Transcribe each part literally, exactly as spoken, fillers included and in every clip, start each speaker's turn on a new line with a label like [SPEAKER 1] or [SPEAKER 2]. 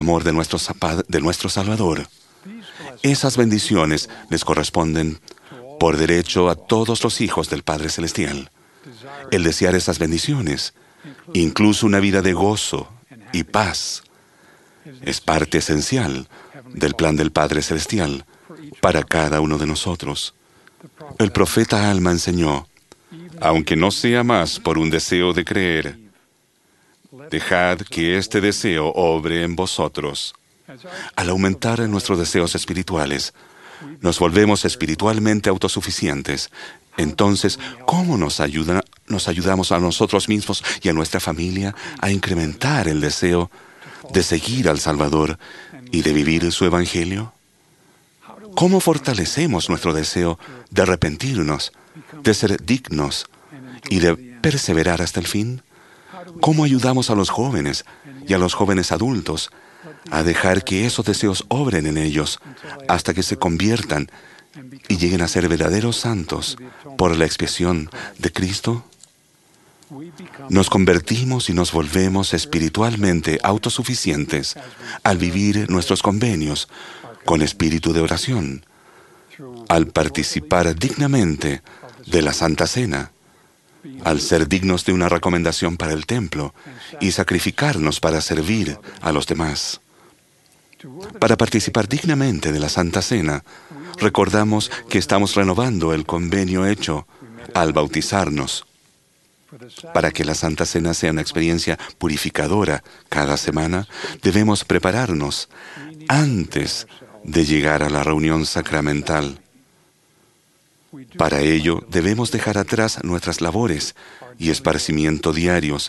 [SPEAKER 1] amor de nuestro, de nuestro Salvador. Esas bendiciones les corresponden por derecho a todos los hijos del Padre Celestial. El desear esas bendiciones, incluso una vida de gozo y paz, es parte esencial del plan del Padre Celestial para cada uno de nosotros. El profeta Alma enseñó, aunque no sea más por un deseo de creer, dejad que este deseo obre en vosotros. Al aumentar en nuestros deseos espirituales, nos volvemos espiritualmente autosuficientes. Entonces, ¿cómo nos ayuda, nos ayudamos a nosotros mismos y a nuestra familia a incrementar el deseo de seguir al Salvador y de vivir su Evangelio? ¿Cómo fortalecemos nuestro deseo de arrepentirnos, de ser dignos y de perseverar hasta el fin? ¿Cómo ayudamos a los jóvenes y a los jóvenes adultos a dejar que esos deseos obren en ellos hasta que se conviertan y lleguen a ser verdaderos santos por la expiación de Cristo? Nos convertimos y nos volvemos espiritualmente autosuficientes al vivir nuestros convenios con espíritu de oración, al participar dignamente de la Santa Cena, al ser dignos de una recomendación para el templo y sacrificarnos para servir a los demás. Para participar dignamente de la Santa Cena, recordamos que estamos renovando el convenio hecho al bautizarnos. Para que la Santa Cena sea una experiencia purificadora cada semana, debemos prepararnos antes de llegar a la reunión sacramental. Para ello, debemos dejar atrás nuestras labores y esparcimiento diarios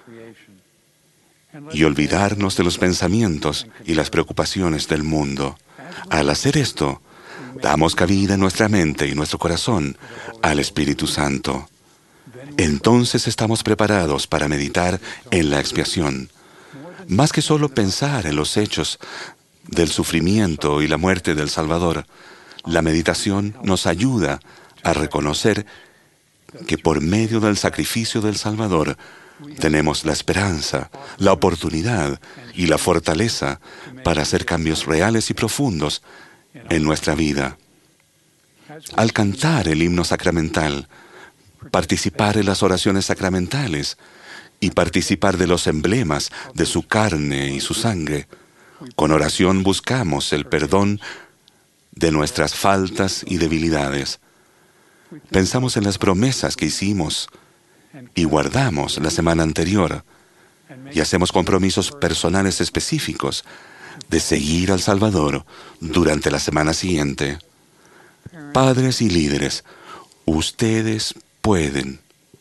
[SPEAKER 1] y olvidarnos de los pensamientos y las preocupaciones del mundo. Al hacer esto, damos cabida en nuestra mente y nuestro corazón al Espíritu Santo. Entonces estamos preparados para meditar en la expiación. Más que solo pensar en los hechos del sufrimiento y la muerte del Salvador, la meditación nos ayuda a reconocer que por medio del sacrificio del Salvador tenemos la esperanza, la oportunidad y la fortaleza para hacer cambios reales y profundos en nuestra vida. Al cantar el himno sacramental, participar en las oraciones sacramentales y participar de los emblemas de su carne y su sangre, con oración buscamos el perdón de nuestras faltas y debilidades. Pensamos en las promesas que hicimos y guardamos la semana anterior y hacemos compromisos personales específicos de seguir al Salvador durante la semana siguiente. Padres y líderes, ustedes pueden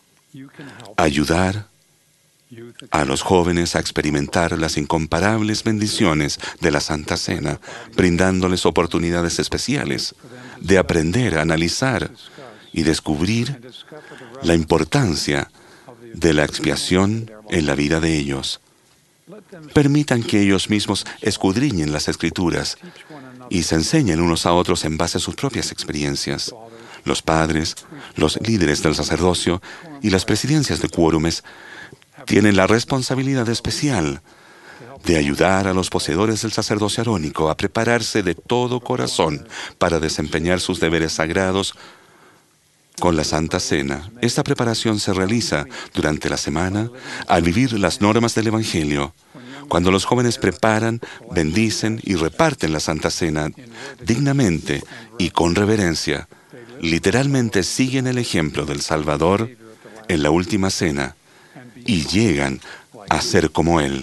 [SPEAKER 1] ayudar a los jóvenes a experimentar las incomparables bendiciones de la Santa Cena, brindándoles oportunidades especiales de aprender, analizar y descubrir la importancia de la expiación en la vida de ellos. Permitan que ellos mismos escudriñen las Escrituras y se enseñen unos a otros en base a sus propias experiencias. Los padres, los líderes del sacerdocio y las presidencias de quórumes tienen la responsabilidad especial de ayudar a los poseedores del sacerdocio arónico a prepararse de todo corazón para desempeñar sus deberes sagrados con la Santa Cena. Esta preparación se realiza durante la semana al vivir las normas del Evangelio. Cuando los jóvenes preparan, bendicen y reparten la Santa Cena dignamente y con reverencia, literalmente siguen el ejemplo del Salvador en la última cena y llegan a ser como Él.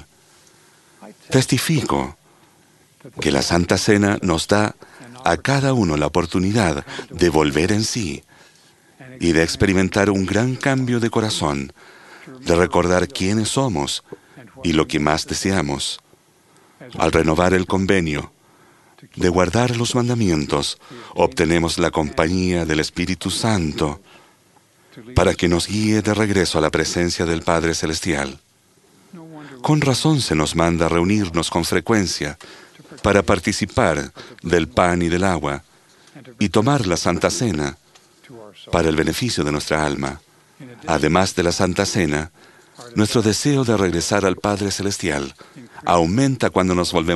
[SPEAKER 1] Testifico que la Santa Cena nos da a cada uno la oportunidad de volver en sí y de experimentar un gran cambio de corazón, de recordar quiénes somos y lo que más deseamos. Al renovar el convenio, de guardar los mandamientos, obtenemos la compañía del Espíritu Santo para que nos guíe de regreso a la presencia del Padre Celestial. Con razón se nos manda reunirnos con frecuencia para participar del pan y del agua y tomar la Santa Cena para el beneficio de nuestra alma. Además de la Santa Cena, nuestro deseo de regresar al Padre Celestial aumenta cuando nos volvemos